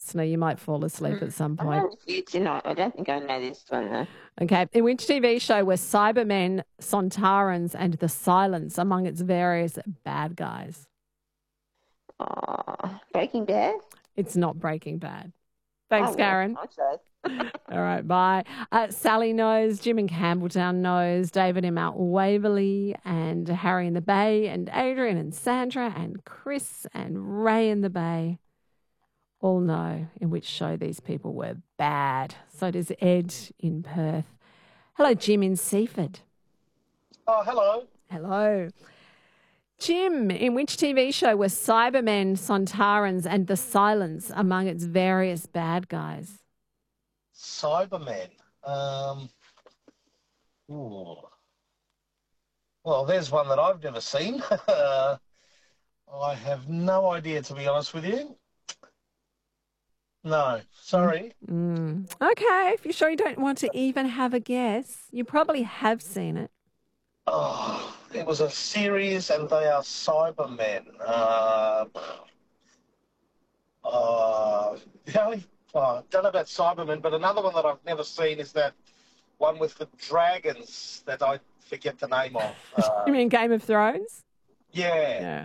listener. You might fall asleep at some I point. know you tonight. I don't think I know this one though. Okay. In which TV show were Cybermen, Sontarans, and the Silence among its various bad guys? Oh, Breaking Bad? It's not Breaking Bad. Thanks, Oh, well, Karen. I tried. All right, bye. Sally knows, Jim in Campbelltown knows, David in Mount Waverley, and Harry in the Bay, and Adrian and Sandra, and Chris and Ray in the Bay all know in which show these people were bad. So does Ed in Perth. Hello, Jim in Seaford. Oh, hello. Hello. Jim, in which TV show were Cybermen, Sontarans, and the Silence among its various bad guys? Cybermen. Ooh. Well, there's one that I've never seen. I have no idea, to be honest with you. No, sorry. Okay, if you're sure you don't want to even have a guess, you probably have seen it. Oh, it was a series and they are Cybermen. The only, I don't know about Cybermen, but another one that I've never seen is that one with the dragons that I forget the name of. You mean Game of Thrones? Yeah, Yeah.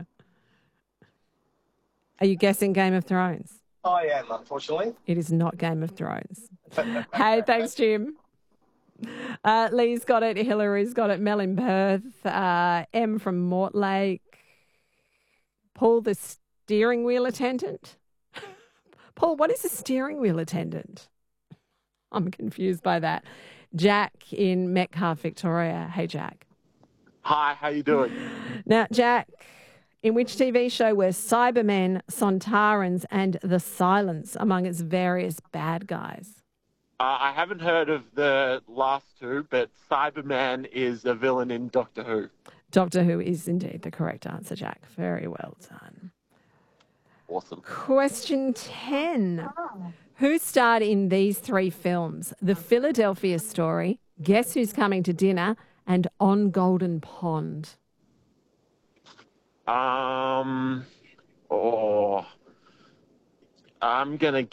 Are you guessing Game of Thrones? I am, unfortunately. It is not Game of Thrones. Hey, thanks, Jim. Lee's got it. Hillary's got it. Mel in Perth. M from Mortlake. Paul, the steering wheel attendant. Paul, what is a steering wheel attendant? I'm confused by that. Jack in Metcalfe, Victoria. Hey, Jack. Hi, how you doing? Now, Jack, in which TV show were Cybermen, Sontarans, and the Silence among its various bad guys? I haven't heard of the last two, but Cyberman is a villain in Doctor Who. Doctor Who is indeed the correct answer, Jack. Very well done. Awesome. Question 10. Who starred in these three films? The Philadelphia Story, Guess Who's Coming to Dinner, and On Golden Pond? I'm gonna